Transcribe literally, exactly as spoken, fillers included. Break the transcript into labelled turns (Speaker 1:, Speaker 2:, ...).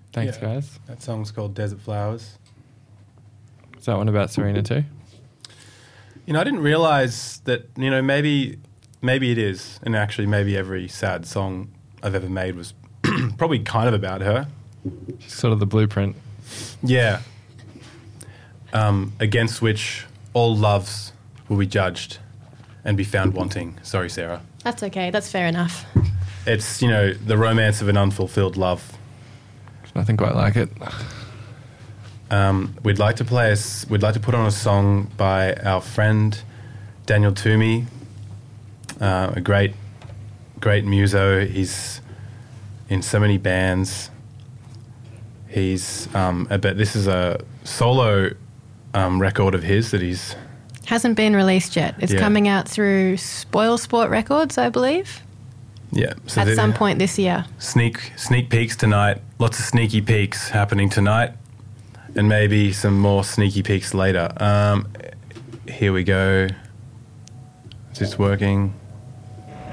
Speaker 1: Thanks,
Speaker 2: Yeah.
Speaker 1: guys.
Speaker 2: That song's called Desert Flowers.
Speaker 1: Is that one about Serena too?
Speaker 2: You know, I didn't realise that, you know, maybe maybe it is. And actually maybe every sad song I've ever made was probably kind of about her.
Speaker 1: She's sort of the blueprint.
Speaker 2: Yeah. Um, against which all loves will be judged and be found wanting. Sorry, Sarah.
Speaker 3: That's okay. That's fair enough.
Speaker 2: It's, you know, the romance of an unfulfilled love.
Speaker 1: There's nothing quite like it.
Speaker 2: Um, we'd like to play a, s- we'd like to put on a song by our friend Daniel Toomey, uh, a great, great muso. He's in so many bands. He's, um, but this is a solo um, record of his that he's.
Speaker 3: Hasn't been released yet. It's
Speaker 2: Yeah.
Speaker 3: coming out through Spoil Sport Records, I believe,
Speaker 2: Yeah, so
Speaker 3: at
Speaker 2: the-
Speaker 3: some point this year.
Speaker 2: Sneak sneak peeks tonight. Lots of sneaky peeks happening tonight, and maybe some more sneaky peeks later. Um, here we go. Is this working?